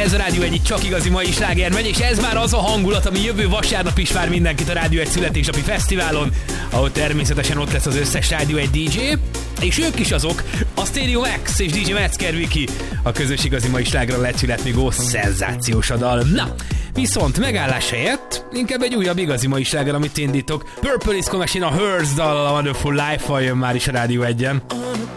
Ez a Rádió egy csak igazi mai sláger megy, és ez már az a hangulat, ami jövő vasárnap is vár mindenkit a Rádió egy születésnapi fesztiválon, ahol természetesen ott lesz az összes Rádió egy DJ, és ők is azok, a Stereo Max és DJ Metzger Viki, a közös igazi mai slágerra Let's Let Me Go szenzációs a dal. Na, viszont megállás helyett inkább egy újabb igazi mai sláger, amit indítok. Purple Disco Machine, a Hers dal, a Wonderful Life-val jön már is a Rádió 1-en.